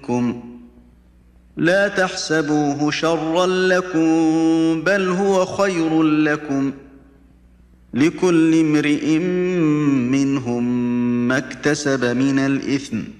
منكم لا تحسبوه شرا لكم بل هو خير لكم لكل امرئ منهم ما اكتسب من الإثم